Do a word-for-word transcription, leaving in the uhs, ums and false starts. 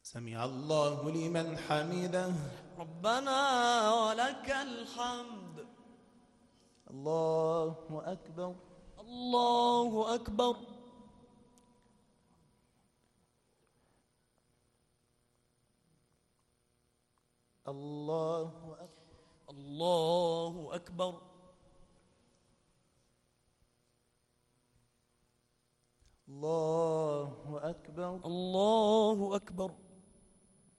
سمع الله لمن حمده. ربنا ولك الحمد. الله أكبر. الله أكبر. الله أكبر. الله أكبر. الله أكبر. الله أكبر.